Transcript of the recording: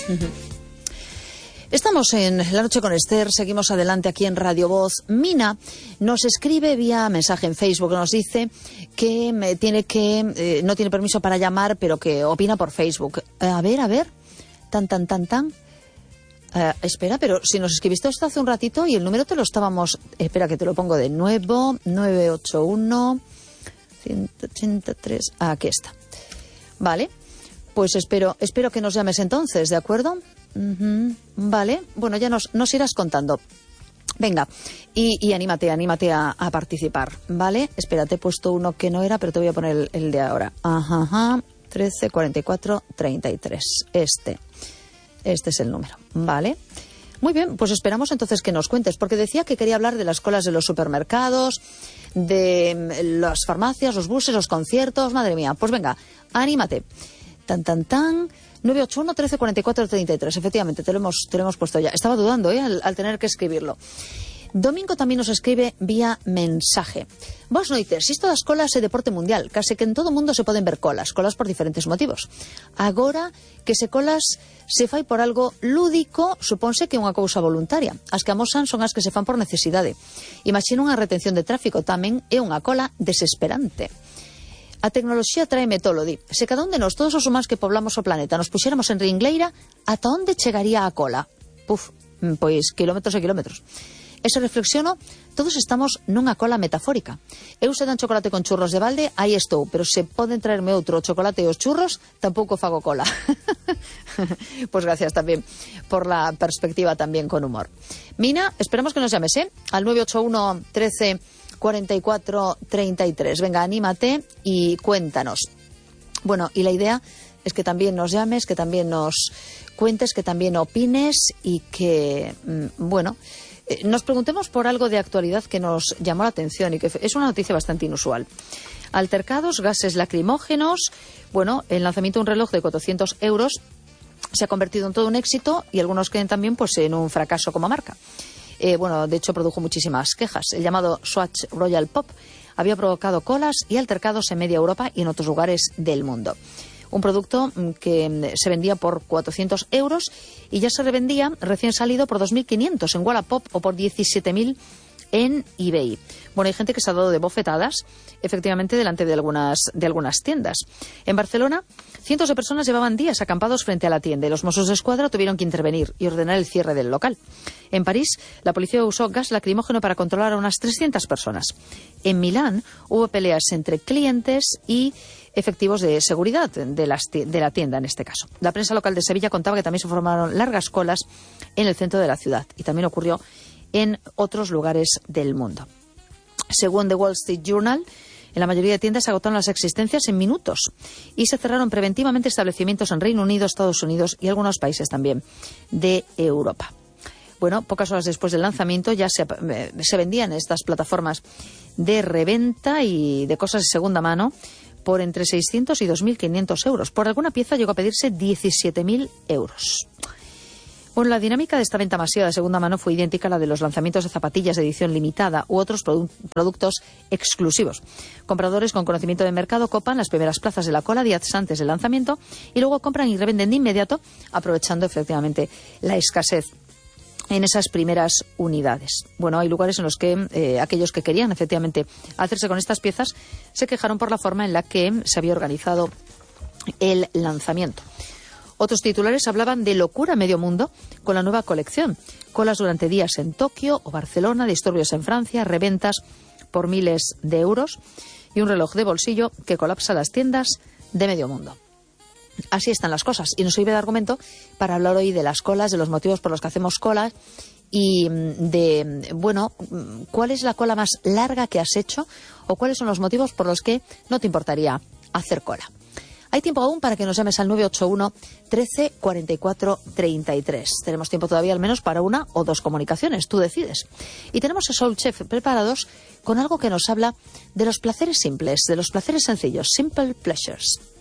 Estamos en La Noche con Esther, seguimos adelante aquí en Radio Voz. Mina nos escribe vía mensaje en Facebook, nos dice que no tiene permiso para llamar, pero que opina por Facebook. A ver, espera, pero si nos escribiste esto hace un ratito y el número te lo estábamos... Espera que te lo pongo de nuevo, 981-183, aquí está. Vale, pues espero que nos llames entonces, ¿de acuerdo? Vale, bueno, ya nos irás contando. Venga, y anímate a participar, ¿vale? Espérate, he puesto uno que no era, pero te voy a poner el de ahora. 13 44 33. Este es el número, ¿vale? Muy bien, pues esperamos entonces que nos cuentes, porque decía que quería hablar de las colas de los supermercados, de las farmacias, los buses, los conciertos. Madre mía, pues venga, anímate. 981 13 44 33. Efectivamente, te lo hemos puesto ya. Estaba dudando al tener que escribirlo. Domingo también nos escribe vía mensaje. Vos noites, isto das colas é deporte mundial. Case que en todo o mundo se poden ver colas por diferentes motivos. Agora que se colas se fai por algo lúdico, supónse que é unha cousa voluntaria. As que amosan son as que se fan por necesidade. Imagina unha retención de tráfico, tamén é unha cola desesperante. A tecnoloxía tráeme tolo, di. Se cada un de nós, todos os humanos que poblamos o planeta, nos puxéramos en ringleira, ata onde chegaría a cola? Pois kilómetros e kilómetros. E se reflexiono, todos estamos nunha cola metafórica. Eu se dan chocolate con churros de balde, aí estou, pero se poden traerme outro chocolate e os churros, tampouco fago cola. Pues gracias tamén por la perspectiva tamén con humor. Mina, esperamos que nos llames, al 981 13 44 33. Venga, anímate y cuéntanos. Bueno, y la idea es que también nos llames, que también nos cuentes, que también opines y que, nos preguntemos por algo de actualidad que nos llamó la atención y que es una noticia bastante inusual. Altercados, gases lacrimógenos, el lanzamiento de un reloj de 400 euros se ha convertido en todo un éxito y algunos creen también en un fracaso como marca. De hecho produjo muchísimas quejas. El llamado Swatch Royal Pop había provocado colas y altercados en media Europa y en otros lugares del mundo. Un producto que se vendía por 400 euros y ya se revendía recién salido por 2.500 en Wallapop o por 17.000 en eBay. Hay gente que se ha dado de bofetadas, efectivamente, delante de algunas tiendas. En Barcelona, cientos de personas llevaban días acampados frente a la tienda y los Mossos d'Esquadra tuvieron que intervenir y ordenar el cierre del local. En París, la policía usó gas lacrimógeno para controlar a unas 300 personas. En Milán, hubo peleas entre clientes y efectivos de seguridad de la tienda, en este caso. La prensa local de Sevilla contaba que también se formaron largas colas en el centro de la ciudad y también ocurrió en otros lugares del mundo. Según The Wall Street Journal, en la mayoría de tiendas se agotaron las existencias en minutos y se cerraron preventivamente establecimientos en Reino Unido, Estados Unidos y algunos países también de Europa. Pocas horas después del lanzamiento ya se vendían estas plataformas de reventa y de cosas de segunda mano por entre 600 y 2.500 euros. Por alguna pieza llegó a pedirse 17.000 euros. La dinámica de esta venta masiva de segunda mano fue idéntica a la de los lanzamientos de zapatillas de edición limitada u otros productos exclusivos. Compradores con conocimiento de mercado copan las primeras plazas de la cola días antes del lanzamiento y luego compran y revenden de inmediato, aprovechando efectivamente la escasez en esas primeras unidades. Hay lugares en los que aquellos que querían efectivamente hacerse con estas piezas se quejaron por la forma en la que se había organizado el lanzamiento. Otros titulares hablaban de locura medio mundo con la nueva colección. Colas durante días en Tokio o Barcelona, disturbios en Francia, reventas por miles de euros y un reloj de bolsillo que colapsa las tiendas de medio mundo. Así están las cosas y nos sirve de argumento para hablar hoy de las colas, de los motivos por los que hacemos colas y de, cuál es la cola más larga que has hecho o cuáles son los motivos por los que no te importaría hacer cola. Hay tiempo aún para que nos llames al 981 13 44 33. Tenemos tiempo todavía al menos para una o dos comunicaciones, tú decides. Y tenemos a Soul Chef preparados con algo que nos habla de los placeres simples, de los placeres sencillos, simple pleasures.